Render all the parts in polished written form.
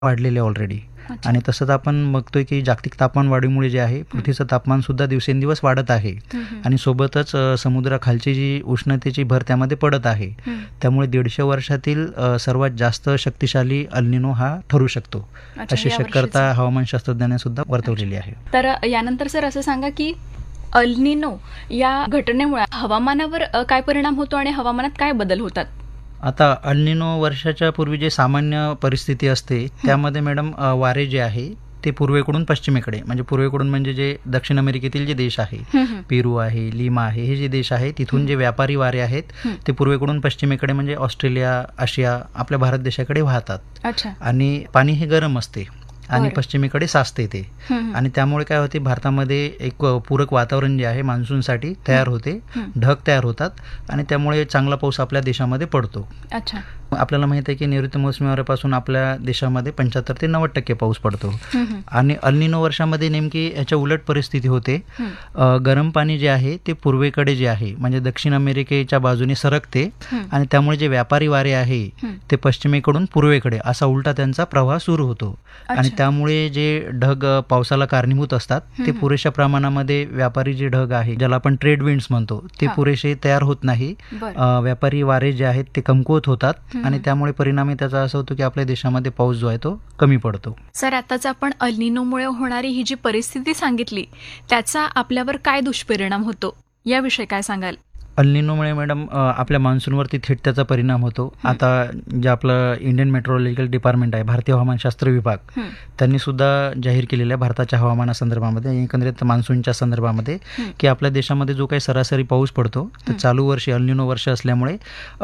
वाढलेले ऑलरेडी. अच्छा. आणि तसंच आपण बघतोय की जागतिक तापमान वाढीमुळे जे आहे पृथ्वीचं तापमानसुद्धा दिवसेंदिवस वाढत आहे. आणि सोबतच समुद्राखालची जी उष्णतेची भर त्यामध्ये पडत आहे. त्यामुळे 150 वर्षातील सर्वात जास्त शक्तिशाली अल्निनो हा ठरू शकतो, अच्छा, अशी या शक्यता वर्षीचा. हवामानशास्त्रज्ञांनी सुद्धा वर्तवलेली आहे. तर यानंतर सर असं सांगा की अल्निनो या घटनेमुळे हवामानावर काय परिणाम होतो आणि हवामानात काय बदल होतात? आता अल्निनो वर्षाच्या पूर्वी जे सामान्य परिस्थिती असते त्यामध्ये मॅडम वारे जे आहे ते पूर्वेकडून पश्चिमेकडे, म्हणजे पूर्वेकडून म्हणजे जे दक्षिण अमेरिकेतील जे देश आहे, पेरू आहे, लिमा आहे, हे जे देश आहे तिथून जे व्यापारी वारे आहेत ते पूर्वेकडून पश्चिमेकडे म्हणजे ऑस्ट्रेलिया, आशिया, आपल्या भारत देशाकडे वाहतात. अच्छा. आणि पाणी हे गरम असते आणि बरं. पश्चिमेकडे साचते ते. आणि त्यामुळे काय होते, भारतामध्ये एक पूरक वातावरण जे आहे मान्सूनसाठी तयार होते, ढग तयार होतात आणि त्यामुळे चांगला पाऊस आपल्या देशामध्ये पडतो. अच्छा. आपल्याला माहित आहे की नैऋत्य मोसमी वाऱ्यापासून आपल्या देशामध्ये 75 ते 90% पाऊस पडतो. आणि अल्निनो वर्षामध्ये नेमकी याच्या उलट परिस्थिती होते. गरम पाणी जे आहे ते पूर्वेकडे जे आहे म्हणजे दक्षिण अमेरिकेच्या बाजूने सरकते आणि त्यामुळे जे व्यापारी वारे आहे ते पश्चिमेकडून पूर्वेकडे असा उलटा त्यांचा प्रवाह सुरू होतो. आणि त्यामुळे जे ढग पावसाला कारणीभूत असतात ते पुरेशा प्रमाणामध्ये व्यापारी जे ढग आहे ज्याला आपण ट्रेड विंड्स म्हणतो ते पुरेसे तयार होत नाही. व्यापारी वारे जे आहेत ते कमकुवत होतात आणि त्यामुळे परिणामी त्याचा असं होतो की आपल्या देशामध्ये पाऊस जो आहे तो कमी पडतो. सर, आताच आपण अल्निनोमुळे होणारी ही जी परिस्थिती सांगितली त्याचा आपल्यावर काय दुष्परिणाम होतो याविषयी काय सांगाल? अल्निनोमुळे मॅडम आपल्या मान्सूनवरती थेट त्याचा परिणाम होतो. आता जे आपलं इंडियन मेट्रोलॉजिकल डिपार्टमेंट आहे, भारतीय हवामानशास्त्र विभाग, त्यांनी सुद्धा जाहीर केलेलं आहे भारताच्या हवामानासंदर्भामध्ये, एकंदरीत मान्सूनच्या संदर्भामध्ये, की आपल्या देशामध्ये जो काही सरासरी पाऊस पडतो तर चालू वर्षी अल्निनो वर्ष असल्यामुळे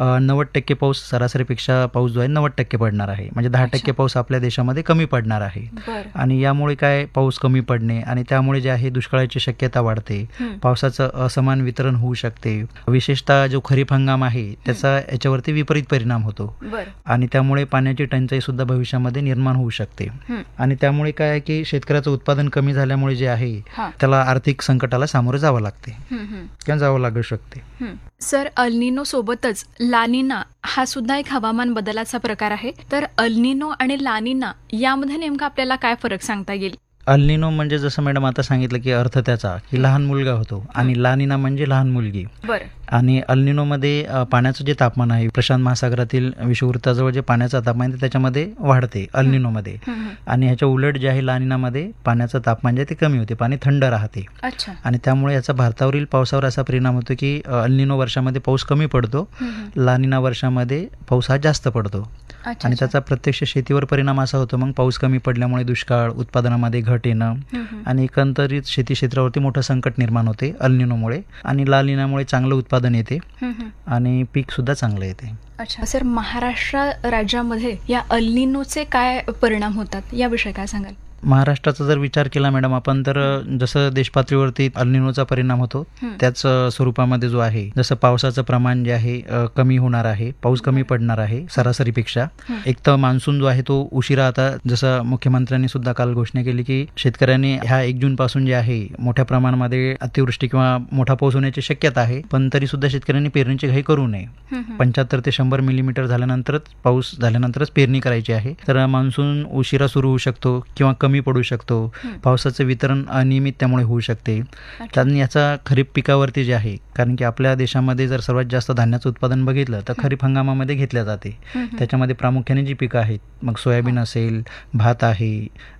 90% पाऊस सरासरीपेक्षा पाऊस जो आहे 90% पडणार आहे. म्हणजे 10% पाऊस आपल्या देशामध्ये कमी पडणार आहे. आणि यामुळे काय पाऊस कमी पडणे आणि त्यामुळे जे आहे दुष्काळाची शक्यता वाढते, पावसाचं असमान वितरण होऊ शकते. विशेषतः जो खरीप हंगाम आहे त्याचा याच्यावरती विपरीत परिणाम होतो. आणि त्यामुळे पाण्याची टंचाई सुद्धा भविष्यामध्ये निर्माण होऊ शकते. आणि त्यामुळे काय आहे की शेतकऱ्याचं उत्पादन कमी झाल्यामुळे जे आहे त्याला आर्थिक संकटाला सामोरं जावं लागते किंवा जावं लागू शकते. सर, अल्निनो सोबतच लानिना हा सुद्धा एक हवामान बदलाचा प्रकार आहे. तर अल्निनो आणि लानिना यामध्ये नेमका आपल्याला काय फरक सांगता येईल? अल्निनो म्हणजे जसं मॅडम आता सांगितलं की अर्थ त्याचा की लहान मुलगा होतो आणि लानिना म्हणजे लहान मुलगी. आणि अल्निनोमध्ये पाण्याचं जे तापमान आहे प्रशांत महासागरातील विषुववृत्ताजवळ जे पाण्याचं तापमान आहे त्याच्यामध्ये वाढते अल्निनोमध्ये. आणि ह्याच्या उलट जे आहे लानिनामध्ये पाण्याचं तापमान जे ते कमी होते, पाणी थंड राहते. आणि त्यामुळे याचा भारतावरील पावसावर असा परिणाम होतो की अल्निनो वर्षामध्ये पाऊस कमी पडतो, लानिना वर्षामध्ये पाऊस हा जास्त पडतो. आणि त्याचा प्रत्यक्ष शेतीवर परिणाम असा होतो मग पाऊस कमी पडल्यामुळे दुष्काळ, उत्पादनामध्ये घट येणं आणि एकंदरीत शेती क्षेत्रावरती मोठं संकट निर्माण होते अल्निनोमुळे. आणि लानिनामुळे चांगलं उत्पादन येते आणि पीक सुद्धा चांगलं येते. अच्छा. सर, महाराष्ट्र राज्यामध्ये या अल्निनोचे काय परिणाम होतात याविषयी काय सांगाल? महाराष्ट्राचा जर विचार केला मॅडम आपण तर जसं देशपातळीवरती अल्निनोचा परिणाम होतो त्याच स्वरूपामध्ये जो आहे जसं पावसाचं प्रमाण जे आहे कमी होणार आहे, पाऊस कमी पडणार आहे सरासरीपेक्षा. एक तर मान्सून जो आहे तो उशिरा, आता जसं मुख्यमंत्र्यांनी सुद्धा काल घोषणा केली की शेतकऱ्यांनी ह्या 1 जून पासून जे आहे मोठ्या प्रमाणामध्ये अतिवृष्टी किंवा मोठा पाऊस होण्याची शक्यता आहे, पण तरी सुद्धा शेतकऱ्यांनी पेरणीची घाई करू नये. 75 ते 100 मिलीमीटर झाल्यानंतरच पाऊस झाल्यानंतरच पेरणी करायची आहे. तर मान्सून उशिरा सुरू होऊ शकतो किंवा कमी पडू शकतो, पावसाचं वितरण अनियमित त्यामुळे होऊ शकते. त्याने याचा खरीप पिकावरती जे आहे, कारण की आपल्या देशामध्ये जर सर्वात जास्त धान्याचं उत्पादन बघितलं तर खरीप हंगामामध्ये घेतल्या जाते. त्याच्यामध्ये प्रामुख्याने जी पिकं आहेत मग सोयाबीन असेल, भात आहे,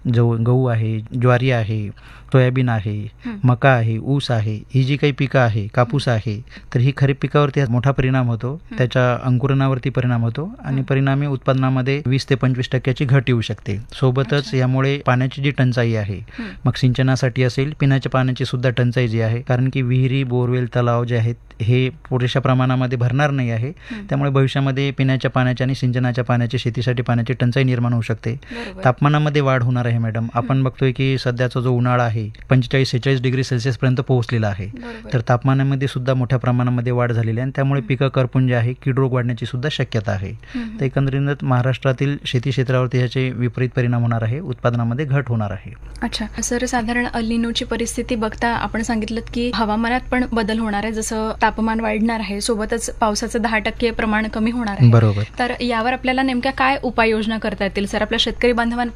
गहू आहे, ज्वारी आहे, सोयाबीन आहे, मका आहे, ऊस आहे, ही जी काही पिकं आहे, कापूस आहे, तर ही खरीप पिकावरती मोठा परिणाम होतो, त्याच्या अंकुरणावरती परिणाम होतो आणि परिणामी उत्पादनामध्ये 20 ते 25% घट येऊ शकते. सोबतच यामुळे पाण्याची जी टंचाई आहे मग सिंचनासाठी असेल, पिण्याच्या पाण्याची सुद्धा टंचाई जी आहे, कारण की विहिरी, बोरवेल, तलाव जे आहेत हे पुरेशा प्रमाणामध्ये भरणार नाही आहे. त्यामुळे भविष्यामध्ये पिण्याच्या पाण्याच्या आणि सिंचनाच्या पाण्याची, शेतीसाठी पाण्याची टंचाई निर्माण होऊ शकते. तापमानामध्ये वाढ होणार आहे मॅडम. आपण बघतोय की सध्याचा जो उन्हाळा आहे 45-46 डिग्री सेल्सिअस पर्यंत पोहोचलेला आहे. तर तापमानामध्ये सुद्धा मोठ्या प्रमाणामध्ये वाढ झालेली आहे आणि त्यामुळे पिकं करपून जे आहे कीड रोग वाढण्याची सुद्धा शक्यता आहे. तर एकंदरीत महाराष्ट्रातील शेती क्षेत्रावरती ह्याचे विपरीत परिणाम होणार आहे, उत्पादनामध्ये घट होणार आहे. अच्छा सर, साधारण अल्निनोची परिस्थिती बघता आपण सांगितलं की हवामानात पण बदल होणार आहे, जसं तापमान वाढणार आहे, सोबतच पावसाचं 10% प्रमाण कमी होणार आहे. बरोबर. तर यावर आपल्याला नेमक्या काय उपाययोजना करता येतील सर? आपल्या शेतकरी बांधवांना